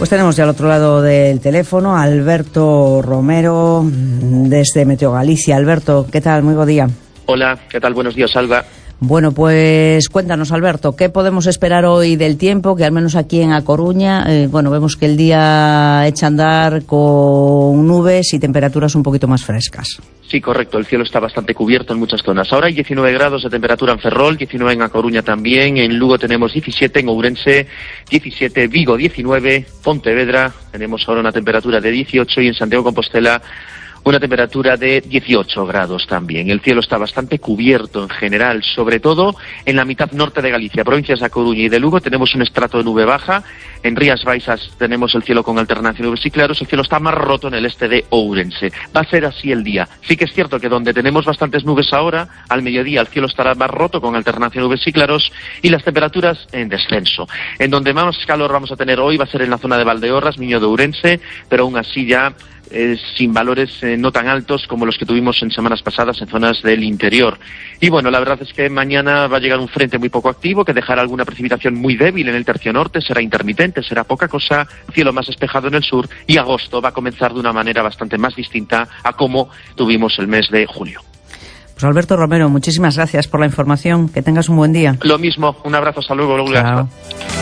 Pues tenemos ya al otro lado del teléfono a Alberto Romero desde Meteo Galicia. Alberto, ¿qué tal? Muy buen día. Hola, ¿qué tal? Buenos días, Alba. Bueno, pues cuéntanos, Alberto, ¿qué podemos esperar hoy del tiempo? Que al menos aquí en A Coruña, vemos que el día echa a andar con nubes y temperaturas un poquito más frescas. Sí, correcto, el cielo está bastante cubierto en muchas zonas. Ahora hay 19 grados de temperatura en Ferrol, 19 en A Coruña también, en Lugo tenemos 17, en Ourense 17, Vigo 19, Pontevedra tenemos ahora una temperatura de 18 y en Santiago de Compostela una temperatura de 18 grados también. El cielo está bastante cubierto en general, sobre todo en la mitad norte de Galicia, provincias de A Coruña y de Lugo tenemos un estrato de nube baja, en Rías Baixas tenemos el cielo con alternancia de nubes y claros, el cielo está más roto en el este de Ourense. Va a ser así el día. Sí que es cierto que donde tenemos bastantes nubes ahora, al mediodía el cielo estará más roto con alternancia de nubes y claros y las temperaturas en descenso. En donde más calor vamos a tener hoy va a ser en la zona de Valdeorras, Miño de Ourense, pero aún así ya sin valores no tan altos como los que tuvimos en semanas pasadas en zonas del interior. Y bueno, la verdad es que mañana va a llegar un frente muy poco activo que dejará alguna precipitación muy débil en el tercio norte, será intermitente, será poca cosa, cielo más despejado en el sur y agosto va a comenzar de una manera bastante más distinta a como tuvimos el mes de julio. Pues Alberto Romero, muchísimas gracias por la información, que tengas un buen día. Lo mismo, un abrazo, hasta luego. Chao.